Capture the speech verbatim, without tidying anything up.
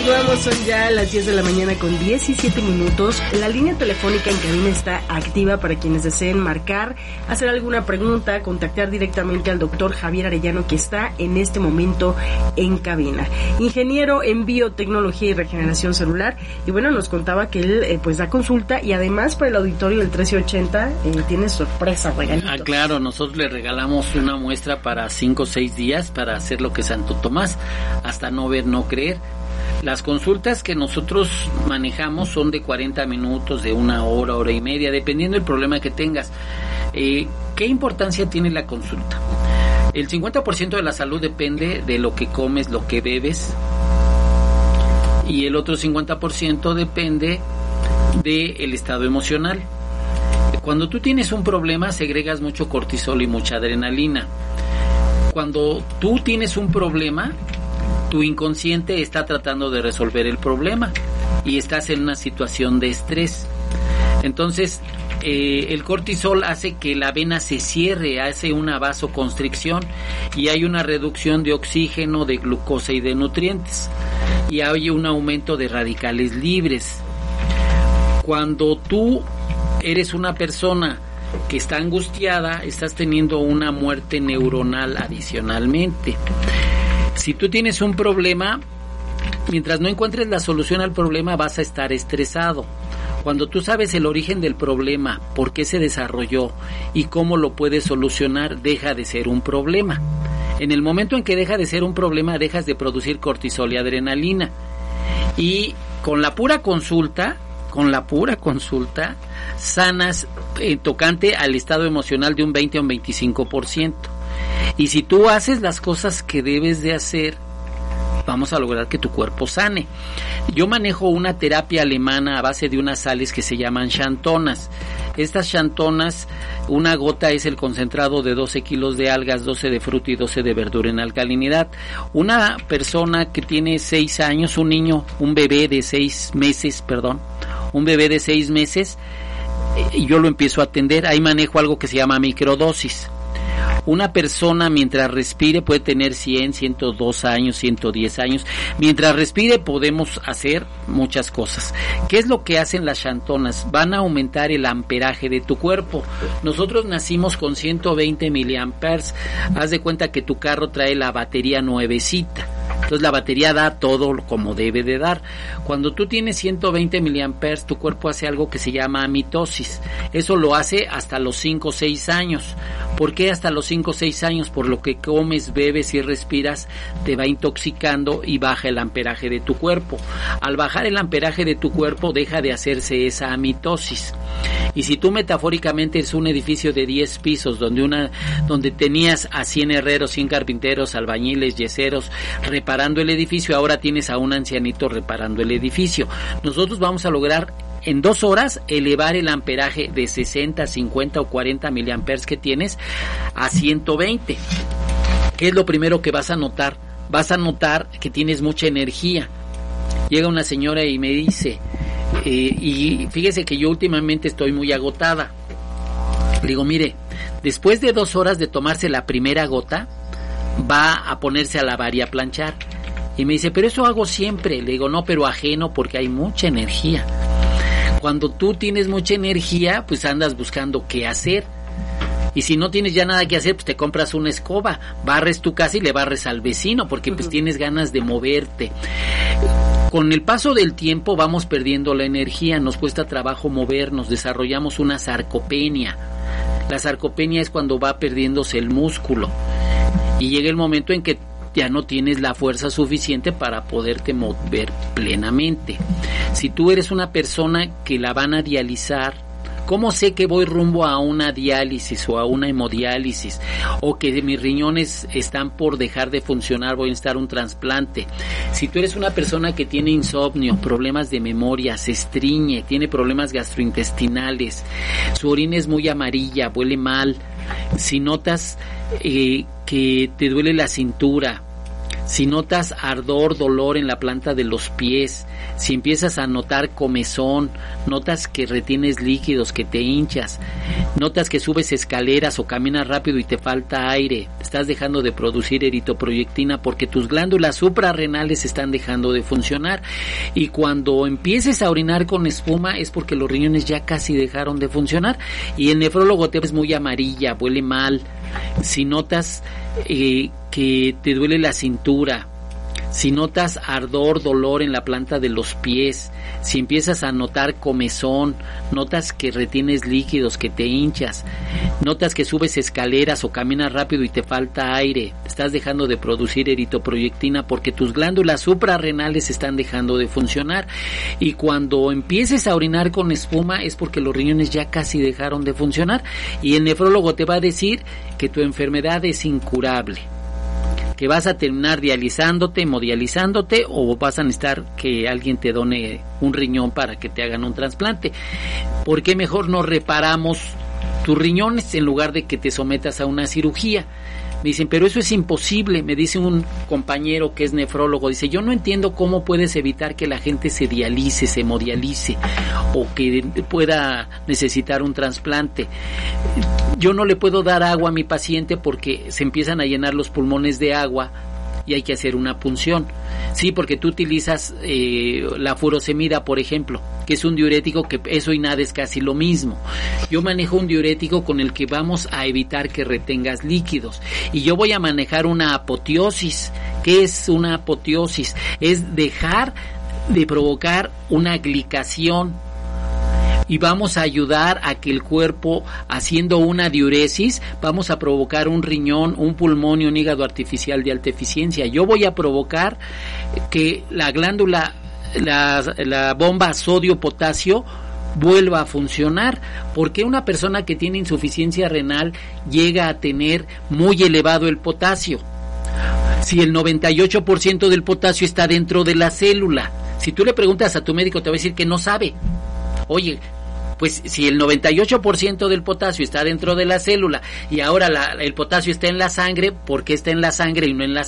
Continuamos, son ya las diez de la mañana con diecisiete minutos. La línea telefónica en cabina está activa para quienes deseen marcar, hacer alguna pregunta, contactar directamente al doctor Javier Arellano, que está en este momento en cabina. Ingeniero en biotecnología y regeneración celular. Y bueno, nos contaba que él eh, pues da consulta y además para el auditorio del trece ochenta eh, tiene sorpresa, regalitos. Ah, claro, nosotros le regalamos una muestra para cinco o seis días para hacer lo que Santo Tomás, hasta no ver, no creer. Las consultas que nosotros manejamos son de cuarenta minutos, de una hora, hora y media, dependiendo del problema que tengas. Eh, ¿Qué importancia tiene la consulta? El cincuenta por ciento de la salud depende de lo que comes, lo que bebes, y el otro cincuenta por ciento depende del estado emocional. Cuando tú tienes un problema, segregas mucho cortisol y mucha adrenalina. Cuando tú tienes un problema, tu inconsciente está tratando de resolver el problema y estás en una situación de estrés. Entonces, eh, el cortisol hace que la vena se cierre, hace una vasoconstricción y hay una reducción de oxígeno, de glucosa y de nutrientes. Y hay un aumento de radicales libres. Cuando tú eres una persona que está angustiada, estás teniendo una muerte neuronal adicionalmente. Si tú tienes un problema, mientras no encuentres la solución al problema, vas a estar estresado. Cuando tú sabes el origen del problema, por qué se desarrolló y cómo lo puedes solucionar, deja de ser un problema. En el momento en que deja de ser un problema, dejas de producir cortisol y adrenalina. Y con la pura consulta, con la pura consulta, sanas eh, tocante al estado emocional de un veinte a un veinticinco por ciento. Y si tú haces las cosas que debes de hacer, vamos a lograr que tu cuerpo sane. Yo manejo una terapia alemana a base de unas sales que se llaman xantonas. Estas xantonas, una gota es el concentrado de doce kilos de algas, doce de fruta y doce de verdura en alcalinidad. Una persona que tiene seis años, un niño, un bebé de seis meses, perdón, un bebé de seis meses, y yo lo empiezo a atender. Ahí manejo algo que se llama microdosis. Una persona mientras respire puede tener cien, ciento dos años, ciento diez años. Mientras respire podemos hacer muchas cosas. ¿Qué es lo que hacen las xantonas? Van a aumentar el amperaje de tu cuerpo. Nosotros nacimos con ciento veinte miliamperes. Haz de cuenta que tu carro trae la batería nuevecita. Entonces la batería da todo como debe de dar. Cuando tú tienes ciento veinte miliamperes, tu cuerpo hace algo que se llama mitosis. Eso lo hace hasta los cinco o seis años. ¿Por qué hasta los cinco o seis años? Por lo que comes, bebes y respiras, te va intoxicando y baja el amperaje de tu cuerpo. Al bajar el amperaje de tu cuerpo, deja de hacerse esa mitosis. Y si tú metafóricamente es un edificio de diez pisos, donde una donde tenías a cien herreros, cien carpinteros, albañiles, yeseros, reparando el edificio, ahora tienes a un ancianito reparando el edificio. Nosotros vamos a lograr en dos horas elevar el amperaje de sesenta, cincuenta o cuarenta miliamperes que tienes a ciento veinte. ¿Qué es lo primero que vas a notar? Vas a notar que tienes mucha energía. Llega una señora y me dice, eh, y fíjese que yo últimamente estoy muy agotada. Le digo, mire, después de dos horas de tomarse la primera gota, va a ponerse a lavar y a planchar. Y me dice, pero eso hago siempre. Le digo, no, pero ajeno, porque hay mucha energía. Cuando tú tienes mucha energía, pues andas buscando qué hacer. Y si no tienes ya nada que hacer, pues te compras una escoba, barres tu casa y le barres al vecino, porque pues uh-huh. tienes ganas de moverte. Con el paso del tiempo vamos perdiendo la energía, nos cuesta trabajo movernos, desarrollamos una sarcopenia. La sarcopenia es cuando va perdiéndose el músculo y llega el momento en que ya no tienes la fuerza suficiente para poderte mover plenamente. Si tú eres una persona que la van a dializar, ¿cómo sé que voy rumbo a una diálisis o a una hemodiálisis? O que mis riñones están por dejar de funcionar, voy a necesitar un trasplante. Si tú eres una persona que tiene insomnio, problemas de memoria, se estriñe, tiene problemas gastrointestinales, su orina es muy amarilla, huele mal, si notas eh, que te duele la cintura, si notas ardor, dolor en la planta de los pies, si empiezas a notar comezón, notas que retienes líquidos, que te hinchas, notas que subes escaleras o caminas rápido y te falta aire, estás dejando de producir eritroproyectina porque tus glándulas suprarrenales están dejando de funcionar, y cuando empieces a orinar con espuma es porque los riñones ya casi dejaron de funcionar, y el nefrólogo te ves muy amarilla, huele mal, si notas eh, que te duele la cintura, si notas ardor, dolor en la planta de los pies, si empiezas a notar comezón, notas que retienes líquidos, que te hinchas, notas que subes escaleras o caminas rápido y te falta aire, estás dejando de producir eritroproyectina porque tus glándulas suprarrenales están dejando de funcionar, y cuando empieces a orinar con espuma es porque los riñones ya casi dejaron de funcionar, y el nefrólogo te va a decir que tu enfermedad es incurable, que vas a terminar dializándote, hemodializándote, o vas a necesitar que alguien te done un riñón para que te hagan un trasplante. ¿Por qué mejor no reparamos tus riñones en lugar de que te sometas a una cirugía? Me dicen, pero eso es imposible, me dice un compañero que es nefrólogo, dice, yo no entiendo cómo puedes evitar que la gente se dialice, se hemodialice, o que pueda necesitar un trasplante. Yo no le puedo dar agua a mi paciente porque se empiezan a llenar los pulmones de agua y hay que hacer una punción. Sí, porque tú utilizas eh, la furosemida, por ejemplo, que es un diurético, que eso y nada es casi lo mismo. Yo manejo un diurético con el que vamos a evitar que retengas líquidos, y yo voy a manejar una apoteosis. ¿Qué es una apoteosis? Es dejar de provocar una glicación, y vamos a ayudar a que el cuerpo, haciendo una diuresis, vamos a provocar un riñón, un pulmón y un hígado artificial de alta eficiencia. Yo voy a provocar que la glándula, la, la bomba sodio-potasio vuelva a funcionar. Porque una persona que tiene insuficiencia renal llega a tener muy elevado el potasio? Si el noventa y ocho por ciento del potasio está dentro de la célula. Si tú le preguntas a tu médico, te va a decir que no sabe. Oye, pues si el noventa y ocho por ciento del potasio está dentro de la célula y ahora la, el potasio está en la sangre, ¿por qué está en la sangre y no en la